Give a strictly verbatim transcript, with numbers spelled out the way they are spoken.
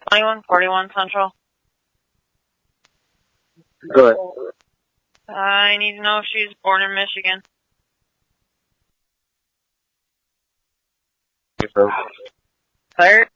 twenty-one forty-one Central. Go ahead. I need to know if she's born in Michigan. So, Third?